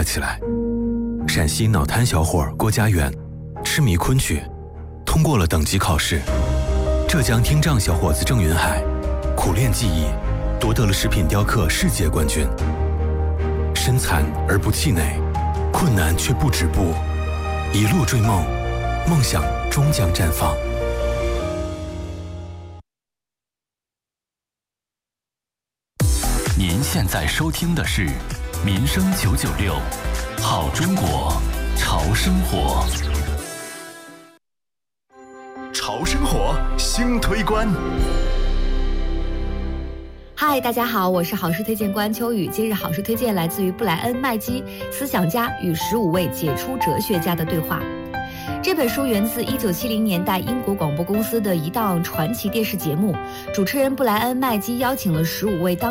了起来。陕西脑瘫小伙郭家园痴迷昆曲，通过了等级考试。浙江听障小伙子郑云海苦练技艺，夺得了食品雕刻世界冠军。身残而不气馁，困难却不止步，一路追梦，梦想终将绽放。 您现在收听的是民生996，好中国，潮生活。潮生活新推关。 嗨，大家好，我是好事推荐官秋雨。今日好事推荐来自于布莱恩·麦基《思想家与15位杰出哲学家的对话》。这本书源自1970年代英国广播公司的一档传奇电视节目，主持人布莱恩·麦基邀请了15位当